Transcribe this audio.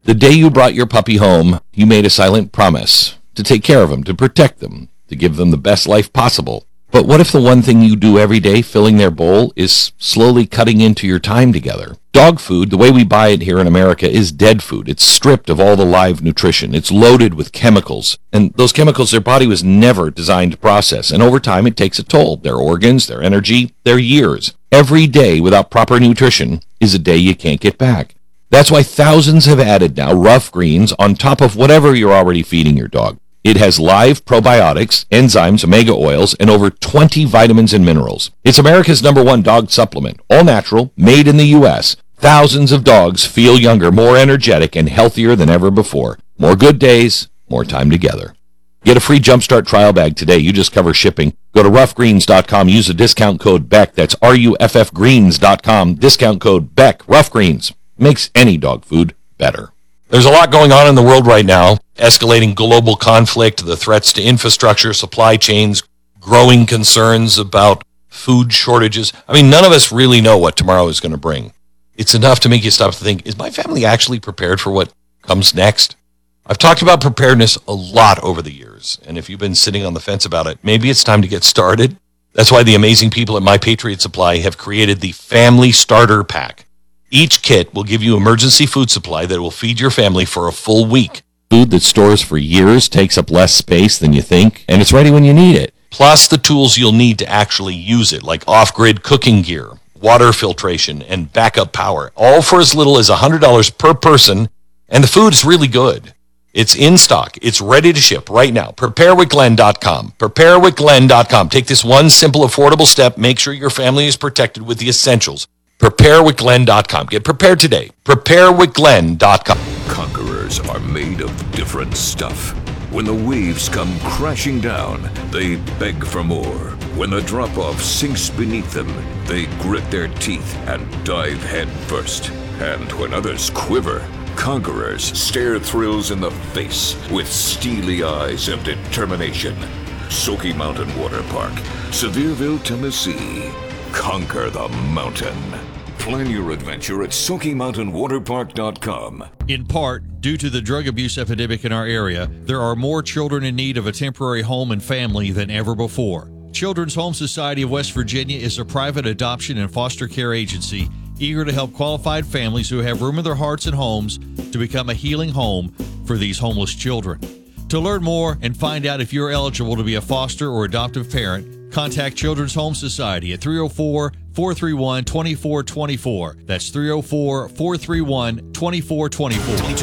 The day you brought your puppy home, you made a silent promise to take care of them, to protect them, to give them the best life possible. But what if the one thing you do every day, filling their bowl, is slowly cutting into your time together? Dog food, the way we buy it here in America, is dead food. It's stripped of all the live nutrition. It's loaded with chemicals. And those chemicals their body was never designed to process. And over time, it takes a toll. Their organs, their energy, their years. Every day without proper nutrition is a day you can't get back. That's why thousands have added now Rough Greens on top of whatever you're already feeding your dog. It has live probiotics, enzymes, omega oils, and over 20 vitamins and minerals. It's America's #1 dog supplement, all natural, made in the U.S. Thousands of dogs feel younger, more energetic, and healthier than ever before. More good days, more time together. Get a free Jumpstart trial bag today. You just cover shipping. Go to roughgreens.com. Use the discount code BECK. That's RUFFgreens.com. Discount code BECK. Rough Greens. Makes any dog food better. There's a lot going on in the world right now. Escalating global conflict, the threats to infrastructure, supply chains, growing concerns about food shortages. I mean, none of us really know what tomorrow is going to bring. It's enough to make you stop to think, is my family actually prepared for what comes next? I've talked about preparedness a lot over the years, and if you've been sitting on the fence about it, maybe it's time to get started. That's why the amazing people at My Patriot Supply have created the Family Starter Pack. Each kit will give you emergency food supply that will feed your family for a full week. Food that stores for years, takes up less space than you think, and it's ready when you need it. Plus the tools you'll need to actually use it, like off-grid cooking gear, water filtration, and backup power, all for as little as $100 per person, and the food is really good. It's in stock. It's ready to ship right now. PrepareWithGlenn.com. PrepareWithGlenn.com. Take this one simple, affordable step. Make sure your family is protected with the essentials. PrepareWithGlenn.com. Get prepared today. PrepareWithGlenn.com. Conquerors are made of different stuff. When the waves come crashing down, they beg for more. When the drop-off sinks beneath them, they grit their teeth and dive head first. And when others quiver, conquerors stare thrills in the face with steely eyes of determination. Smoky Mountain Water Park, Sevierville, Tennessee. Conquer the mountain. Plan your adventure at SmokyMountainWaterPark.com. In part, due to the drug abuse epidemic in our area, there are more children in need of a temporary home and family than ever before. Children's Home Society of West Virginia is a private adoption and foster care agency eager to help qualified families who have room in their hearts and homes to become a healing home for these homeless children. To learn more and find out if you're eligible to be a foster or adoptive parent, contact Children's Home Society at 304-431-2424. That's 304-431-2424.